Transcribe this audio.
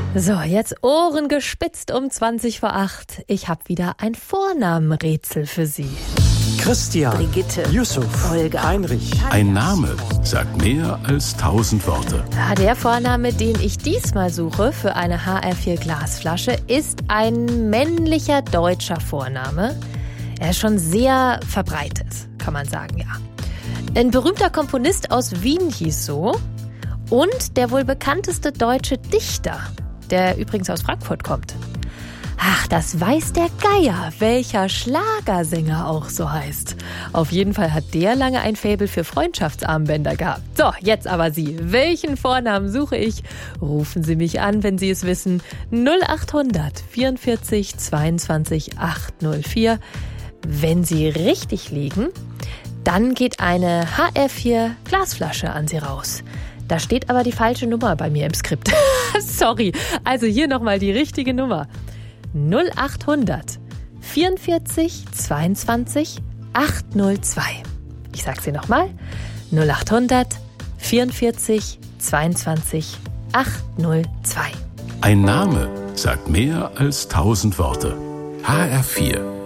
So, jetzt Ohren gespitzt um 7:20. Ich habe wieder ein Vornamenrätsel für Sie. Christian, Brigitte, Yusuf, Olga, Heinrich. Ein Name sagt mehr als 1000 Worte. Der Vorname, den ich diesmal suche für eine HR4 Glasflasche, ist ein männlicher deutscher Vorname. Er ist schon sehr verbreitet, kann man sagen, ja. Ein berühmter Komponist aus Wien hieß so. Und der wohl bekannteste deutsche Dichter, der übrigens aus Frankfurt kommt. Ach, das weiß der Geier, welcher Schlagersänger auch so heißt. Auf jeden Fall hat der lange ein Faible für Freundschaftsarmbänder gehabt. So, jetzt aber Sie. Welchen Vornamen suche ich? Rufen Sie mich an, wenn Sie es wissen. 0800 44 22 804. Wenn Sie richtig liegen, dann geht eine HR4 Glasflasche an Sie raus. Da steht aber die falsche Nummer bei mir im Skript. Sorry. Also hier nochmal die richtige Nummer. 0800 44 22 802. Ich sag sie nochmal. 0800 44 22 802. Ein Name sagt mehr als 1000 Worte. HR4